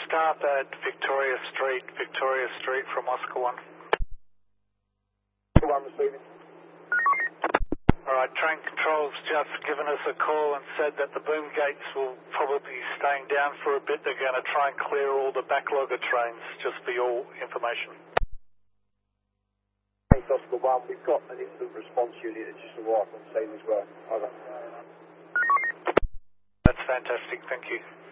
start at Victoria Street from Oscar 1. One receiving. Alright, train control's just given us a call and said that the boom gates will probably be staying down for a bit. They're going to try and clear all the backlogger trains, just for your information. Thanks, Oscar 1. We've got an instant response unit that just arrived on scene as well. Over. That's fantastic, thank you.